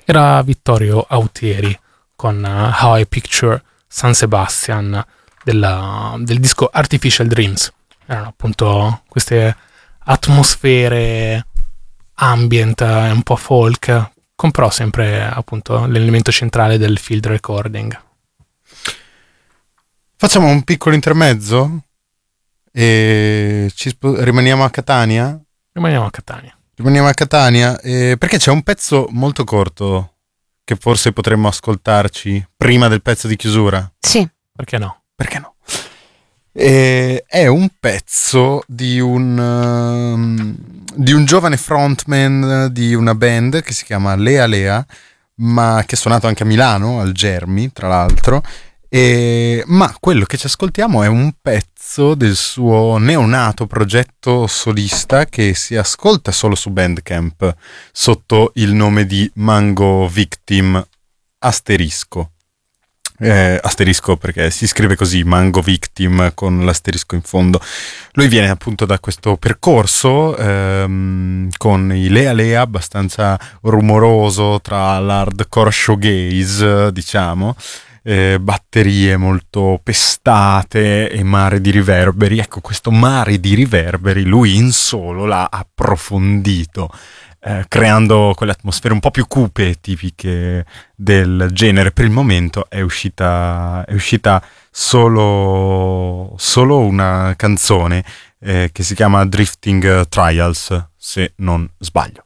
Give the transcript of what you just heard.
Era Vittorio Autieri con How I Picture San Sebastian del disco Artificial Dreams. Erano appunto queste atmosfere ambient, un po' folk, con però sempre appunto l'elemento centrale del field recording. Facciamo un piccolo intermezzo e rimaniamo a Catania. Rimaniamo a Catania. Perché c'è un pezzo molto corto che forse potremmo ascoltarci prima del pezzo di chiusura. Sì. Perché no? È un pezzo di un giovane frontman di una band che si chiama Lea Lea, ma che è suonato anche a Milano, al Germi, tra l'altro. Ma quello che ci ascoltiamo è un pezzo del suo neonato progetto solista che si ascolta solo su Bandcamp sotto il nome di Mango Victim ***. Asterisco perché si scrive così, Mango Victim con l'asterisco in fondo. Lui viene appunto da questo percorso con i Lea Lea, abbastanza rumoroso tra l'hardcore shoegaze, diciamo, batterie molto pestate e mare di riverberi. Ecco, questo mare di riverberi lui in solo l'ha approfondito, creando quelle atmosfere un po' più cupe tipiche del genere. Per il momento è uscita solo una canzone che si chiama Drifting Trials, se non sbaglio.